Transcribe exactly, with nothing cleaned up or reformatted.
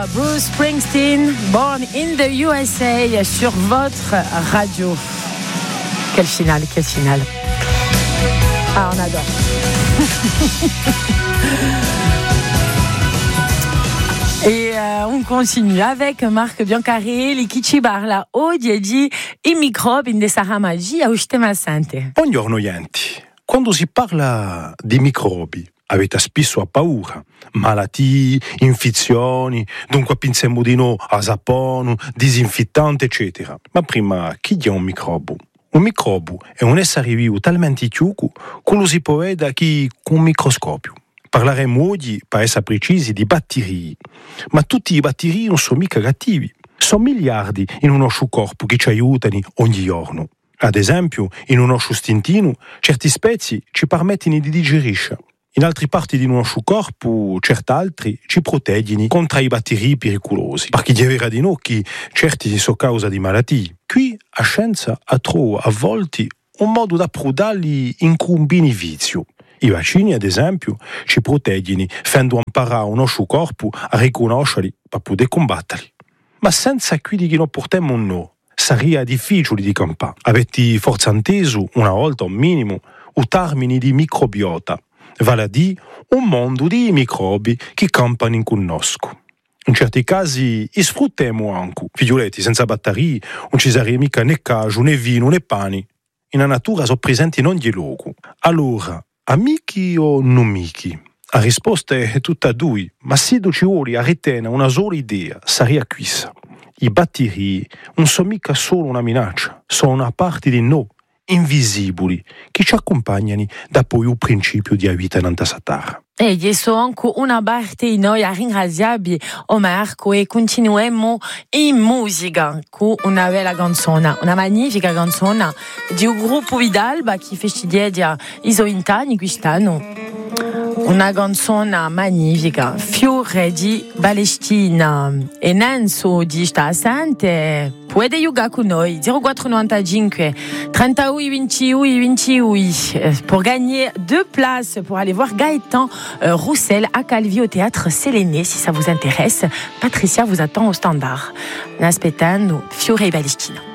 Bruce Springsteen, Born in the U S A sur votre radio. Quel final, quel final. Ah, on adore. Et euh, on continue avec Marc Biancarelli che ci parla oggi di i microbi in Saramagi a Ustema Sante. Buongiorno Yenti. Quando si parla di microbi avete spesso a paura, malattie, infezioni, dunque pensiamo di no a sapone, disinfettante, eccetera. Ma prima, chi è un microbo? Un microbo è un essere vivo talmente chiuso che lo si può vedere chi con un microscopio. Parleremo oggi, per essere precisi, di batteri. Ma tutti i batteri non sono mica cattivi. Sono miliardi in un nostro corpo che ci aiutano ogni giorno. Ad esempio, in un nostro stintino, certi spezi ci permettono di digerisce. In altre parti del nostro corpo, certi altri ci proteggono contro i batteri pericolosi. Perché è vero di noi che certi sono causa di malattie. Qui, a scienza, ha trovato a volte un modo da prodarli in un beneficio. I vaccini, ad esempio, ci proteggono, facendo imparare il nostro corpo a riconoscerli per poter combatterli. Ma senza quelli che non portiamo noi, sarebbe difficile di campare. Avete forse inteso, una volta un minimo, il termine di microbiota, vale a dire un mondo di microbi che campano in conosco. In certi casi sfruttiamo anche, figlioletti, senza batteri, non ci sarebbe mica né cacio, né vino, né pani. In la natura sono presenti in ogni luogo. Allora, amici o non amici? La risposta è tutta due, ma se ci vuole a retenere una sola idea, sarebbe questa. I batteri non sono mica solo una minaccia, sono una parte di noi, invisibili, che ci accompagnano da poi il principio di vita in questa terra. E gli sono anche una parte di noi a ringraziare Marco e continuiamo in musica con una bella canzone, una magnifica canzone di un gruppo Vidalba che festeggia i suoi vent'anni quest'anno. Una canzone magnifica, Fiore di Palestina. E Nanzo di Stasante può giocare con noi, zero quattro novantacinque trentadue ventidue ventidue, pour gagner deux places pour aller voir Gaëtan euh, Roussel à Calvi au théâtre Séléné. Si ça vous intéresse, Patricia vous attend au standard. N'aspettando Fiore di Palestina.